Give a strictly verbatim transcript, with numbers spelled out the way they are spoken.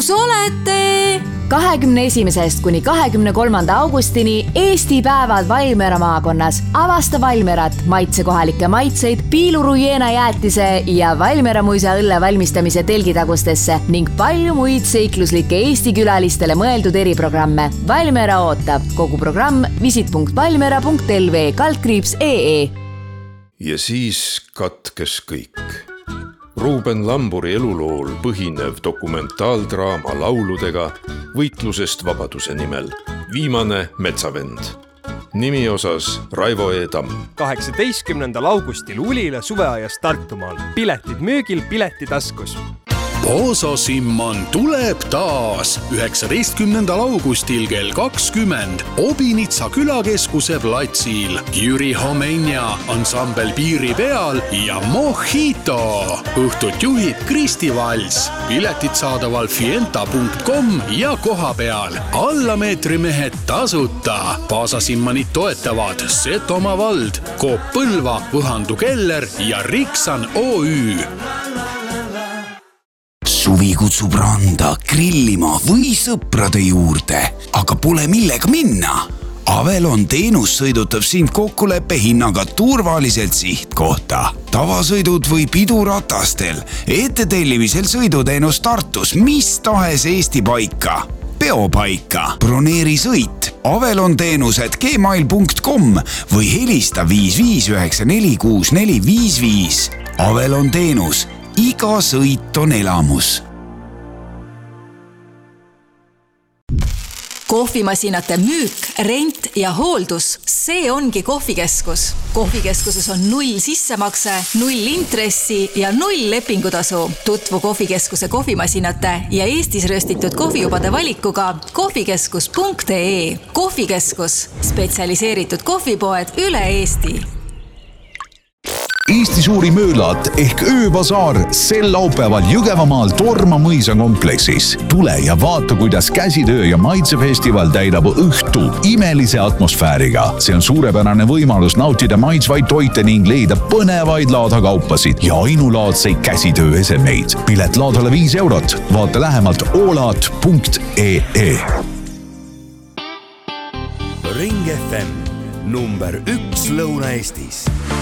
kus olete? kahekümne esimesest kuni kahekümne kolmanda augustini Eesti päevad Valmiera maakonnas. Avasta Valmierat, maitse kohalikke maitseid, piilurujeena jäätise ja Valmiera muisa õlle valmistamise telgitagustesse ning palju muid seikluslikke Eesti külalistele mõeldud eriprogramme. Valmiera ootab. Kogu programm visit punkt valmiera punkt l v kaldkriips punkt e e. Ja siis katkes kõik. Ruuben Lamburi elulool põhinev dokumentaaldraama lauludega võitlusest vabaduse nimel. Viimane metsavend. Nimi osas Raivo E. Tamm. kaheksateistkümnendal augustil Ulila suveajas Tartumaal. Piletid müügil Piletitaskus. Paasa Simman tuleb taas üheksateistkümnendal augustil kell kakskümmend Obinitsa külakeskuse platsil. Jüri Homenja, ansambel Piiri peal ja Mojito. Õhtut juhib Kristi Vals. Piletid saadaval fienta punkt com ja koha peal. Allameetrimehed tasuta. Paasa Simmanit toetavad Setomaa vald, Coop Põlva, Võhandu Keller ja Riksan O Ü. Suvi kutsub randa, grillima või sõprade juurde, aga pole millega minna. Avelon teenus sõidutab sind kokkuleppe hinnaga turvaliselt sihtkohta. Tavasõidud või piduratastel, ettetellimisel sõiduteenus Tartus, mis tahes Eesti paika. Peopaika, broneeri sõit, Avelon teenused gmail punkt com või helista viis viis üheksa neli kuus neli viis viis. Avelon teenus. Iga sõit on elamus. Kohvimasinate müük, rent ja hooldus. See ongi kohvikeskus. Kohvikeskuses on null sissemakse, null intressi ja null lepingutasu. Tutvu kohvikeskuse kohvimasinate ja Eestis röstitud kohvijubade valikuga kohvikeskus punkt e e. Kohvikeskus. Spetsialiseeritud kohvipoed üle Eesti. Eesti suuri möölat ehk ööbasaar sel laupäeval Jõgevamaal Torma mõisa kompleksis. Tule ja vaata, kuidas käsitöö ja maitsefestival täidab õhtu imelise atmosfääriga. See on suurepärane võimalus nautida maitsvaid toite ning leida põnevaid laadakaupasid ja ainulaadseid käsitöö esemeid. Pilet laadale viis eurot. Vaata lähemalt oolat punkt e e. Ring F M number üks Lõuna-Eestis.